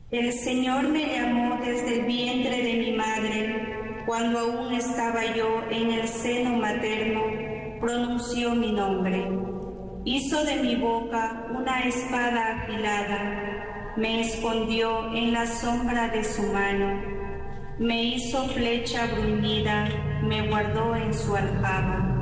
El Señor me llamó desde el vientre de mi madre, cuando aún estaba yo en el seno materno, pronunció mi nombre. Hizo de mi boca una espada afilada, me escondió en la sombra de su mano, me hizo flecha bruñida, me guardó en su aljaba.